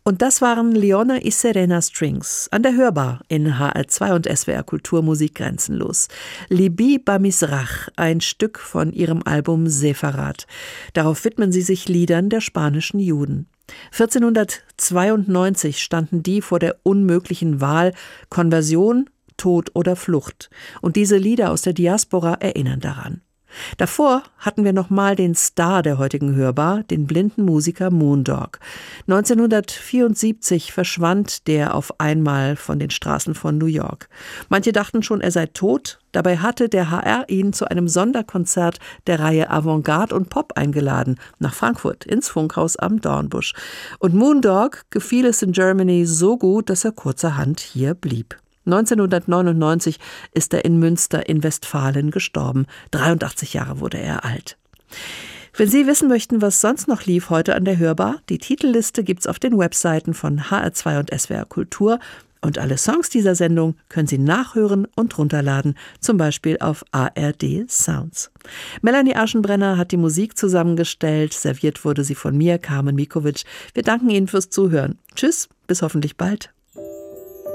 Und das waren Leona y Serena Strings an der Hörbar in HR2 und SWR Kulturmusik grenzenlos. Libi Bamisrach, ein Stück von ihrem Album Sefarat. Darauf widmen sie sich Liedern der spanischen Juden. 1492 standen die vor der unmöglichen Wahl Konversion, Tod oder Flucht. Und diese Lieder aus der Diaspora erinnern daran. Davor hatten wir nochmal den Star der heutigen Hörbar, den blinden Musiker Moondog. 1974 verschwand der auf einmal von den Straßen von New York. Manche dachten schon, er sei tot. Dabei hatte der HR ihn zu einem Sonderkonzert der Reihe Avantgarde und Pop eingeladen, nach Frankfurt, ins Funkhaus am Dornbusch. Und Moondog gefiel es in Germany so gut, dass er kurzerhand hier blieb. 1999 ist er in Münster in Westfalen gestorben. 83 Jahre wurde er alt. Wenn Sie wissen möchten, was sonst noch lief heute an der Hörbar, die Titelliste gibt's auf den Webseiten von HR2 und SWR Kultur. Und alle Songs dieser Sendung können Sie nachhören und runterladen, zum Beispiel auf ARD Sounds. Melanie Aschenbrenner hat die Musik zusammengestellt. Serviert wurde sie von mir, Carmen Mikovic. Wir danken Ihnen fürs Zuhören. Tschüss, bis hoffentlich bald.